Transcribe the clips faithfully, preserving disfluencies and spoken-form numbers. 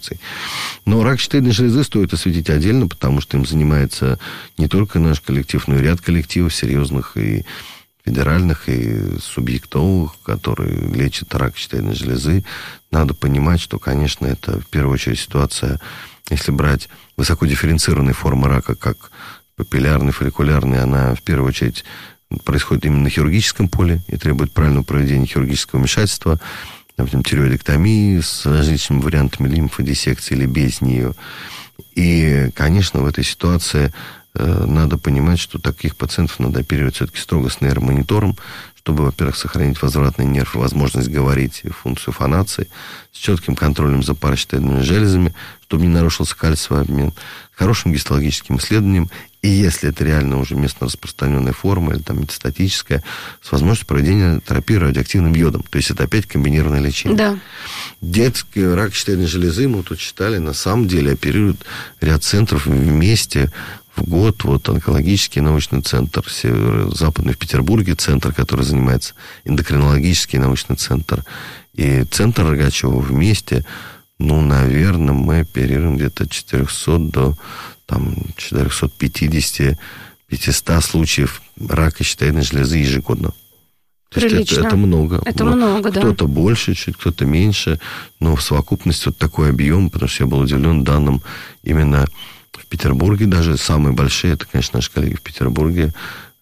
опций. Но рак щитовидной железы стоит осветить отдельно, потому что им занимается не только наш коллектив, но и ряд коллективов серьезных и федеральных, и субъектовых, которые лечат рак щитовидной железы. Надо понимать, что, конечно, это в первую очередь ситуация, если брать высокодифференцированные формы рака, как папиллярный, фолликулярный, она в первую очередь происходит именно на хирургическом поле и требует правильного проведения хирургического вмешательства, например, тиреоидэктомии с различными вариантами лимфодиссекции или без нее. И, конечно, в этой ситуации э, надо понимать, что таких пациентов надо оперировать все-таки строго с нейромонитором, чтобы, во-первых, сохранить возвратный нерв и возможность говорить, и функцию фонации, с четким контролем за паращитовидными железами, чтобы не нарушился кальциевый обмен, хорошим гистологическим исследованием, и если это реально уже местно распространенная форма или там метастатическая, с возможностью проведения терапии радиоактивным йодом. То есть это опять комбинированное лечение. Да. Детский рак щитовидной железы, мы тут читали, на самом деле оперируют ряд центров вместе в год. Вот онкологический научный центр, северо-западный в Петербурге центр, который занимается, эндокринологический научный центр и центр Рогачева вместе. Ну, наверное, мы оперируем где-то от четырехсот до там, четырехсот пятидесяти - пятисот случаев рака щитовидной железы ежегодно. То есть это, это много. Это много, да. Кто-то больше, чуть кто-то меньше, но в совокупности вот такой объем, потому что я был удивлен данным именно в Петербурге даже. Самые большие, это, конечно, наши коллеги в Петербурге.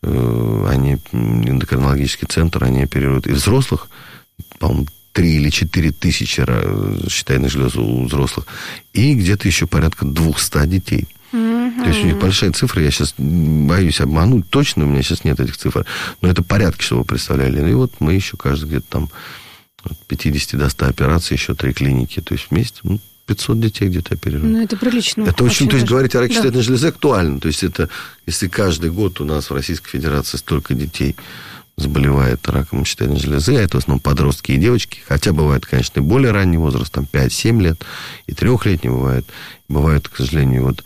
Они, эндокринологический центр, они оперируют и взрослых, по-моему, три или четыре тысячи щитовидных желез у взрослых, и где-то еще порядка двухсот детей. Mm-hmm. То есть у них большая цифра, я сейчас боюсь обмануть, точно у меня сейчас нет этих цифр, но это порядки, чтобы вы представляли. И вот мы еще каждый где-то там от пятидесяти до ста операций, еще три клиники, то есть вместе, ну, пятьсот детей где-то оперируем. Ну, это прилично. Это очень, очень то есть, даже. говорить о раке да. щитовидной железы актуально. То есть, это, если каждый год у нас в Российской Федерации столько детей заболевает раком щитовидной железы, а это в основном подростки и девочки, хотя бывает, конечно, и более ранний возраст, там пять-семь лет, и трехлетний бывает. Бывает, к сожалению, вот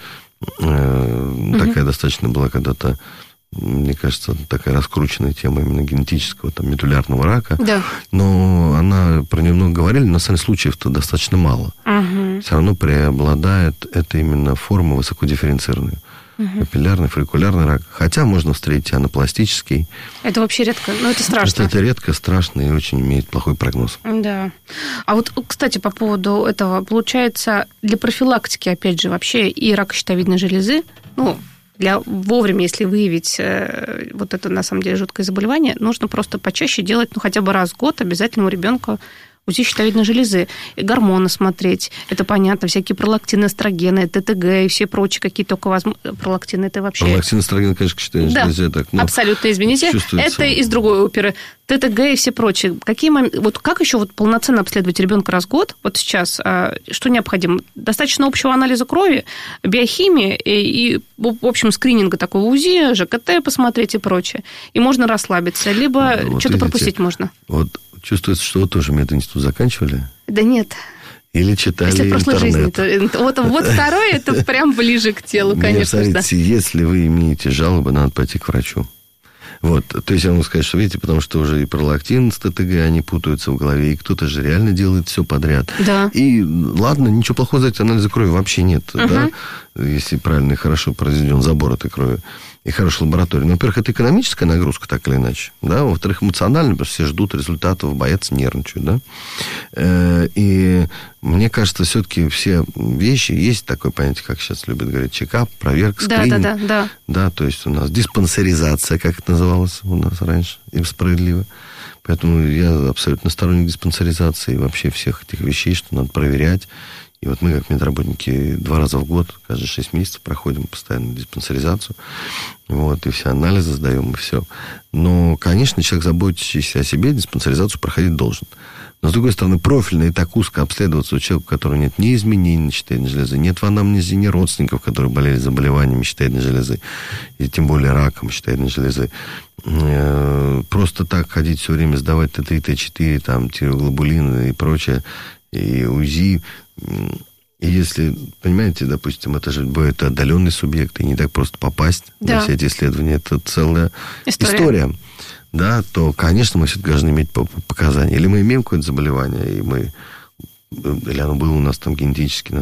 э, угу. такая достаточно была когда-то, мне кажется, такая раскрученная тема именно генетического, там, медулярного рака. Да. Но она, про нее много говорили, но на самом деле случаев-то достаточно мало. Угу. Все равно преобладает это именно форма высокодифференцированная. Угу. Папиллярный, фолликулярный рак. Хотя можно встретить анапластический. Это вообще редко, но это страшно. Это, это редко, страшно и очень имеет плохой прогноз. Да. А вот, кстати, по поводу этого, получается, для профилактики, опять же, вообще и рака щитовидной железы, ну, для вовремя, если выявить э, вот это, на самом деле, жуткое заболевание, нужно просто почаще делать, ну, хотя бы раз в год обязательно у ребенка УЗИ щитовидной железы, и гормоны смотреть, это понятно, всякие пролактины, эстрогены, ТТГ и все прочие, какие только возможно. Пролактины, это вообще... Пролактин, эстроген, конечно, щитовидной да, железе. Так, ну, абсолютно, извините. Это из другой оперы. ТТГ и все прочие. Какие моменты... Вот как еще вот полноценно обследовать ребенка раз в год? Вот сейчас что необходимо? Достаточно общего анализа крови, биохимии и, и в общем, скрининга такого УЗИ, ЖКТ посмотреть и прочее. И можно расслабиться, либо вот что-то видите, пропустить можно. Вот чувствуется, что вы тоже мединститут заканчивали? Да нет. Или читали если в прошлой интернет. жизни. То, вот, вот второе, это прям ближе к телу, конечно. Нет, смотрите, да. Если вы имеете жалобы, надо пойти к врачу. Вот, то есть я могу сказать, что, видите, потому что уже и пролактин с ТТГ, они путаются в голове, и кто-то же реально делает все подряд. Да. И ладно, ничего плохого за эти анализы крови вообще нет, угу. да, если правильно и хорошо произведен забор этой крови. И хорошая лаборатория. Но, во-первых, это экономическая нагрузка, так или иначе. Да? Во-вторых, эмоционально, потому что все ждут результатов, боятся, нервничают. Да? И мне кажется, все-таки все вещи, есть такое понятие, как сейчас любят говорить, чекап, проверка, скрининг. Да, да, да, да. Да, то есть у нас диспансеризация, как это называлось у нас раньше, и справедливо. Поэтому я абсолютно сторонник диспансеризации и вообще всех этих вещей, что надо проверять. И вот мы, как медработники, два раза в год, каждые шесть месяцев проходим постоянно диспансеризацию. Вот, и все анализы сдаем, и все. Но, конечно, человек, заботящийся о себе, диспансеризацию проходить должен. Но, с другой стороны, профильно и так узко обследоваться у человека, у которого нет ни изменений щитовидной железы, нет в анамнезе ни родственников, которые болели заболеваниями щитовидной железы, и тем более раком щитовидной железы. Просто так ходить все время, сдавать Т три, Т четыре, там, тиреоглобулины и прочее, и УЗИ. И если, понимаете, допустим, это же бывают отдаленные субъекты, и не так просто попасть да. на все эти исследования, это целая история. история, да, то, конечно, мы все-таки должны иметь показания. Или мы имеем какое-то заболевание, и мы, или оно было у нас там генетически